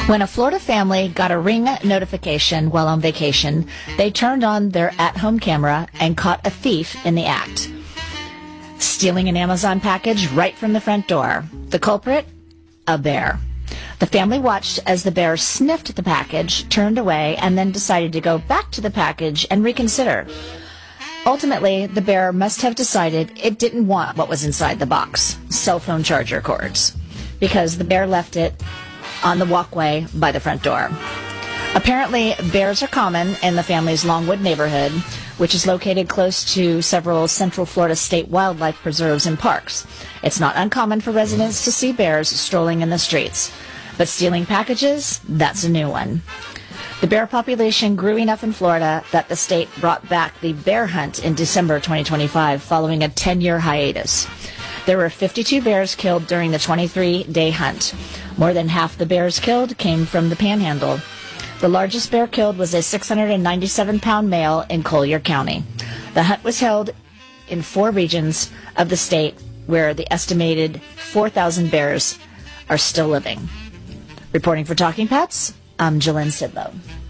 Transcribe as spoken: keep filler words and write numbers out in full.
When a Florida family got a Ring notification while on vacation, they turned on their at-home camera and caught a thief in the act, stealing an Amazon package right from the front door. The culprit? A bear. The family watched as the bear sniffed the package, turned away, and then decided to go back to the package and reconsider. Ultimately, the bear must have decided it didn't want what was inside the box, cell phone charger cords, because the bear left it on the walkway by the front door. Apparently, bears are common in the family's Longwood neighborhood, which is located close to several Central Florida state wildlife preserves and parks. It's not uncommon for residents to see bears strolling in the streets. But stealing packages, that's a new one. The bear population grew enough in Florida that the state brought back the bear hunt in December twenty twenty-five following a ten-year hiatus. There were fifty-two bears killed during the twenty-three day hunt. More than half the bears killed came from the Panhandle. The largest bear killed was a six hundred ninety-seven pound male in Collier County. The hunt was held in four regions of the state where the estimated four thousand bears are still living. Reporting for Talking Pets, I'm Jillian Sidlow.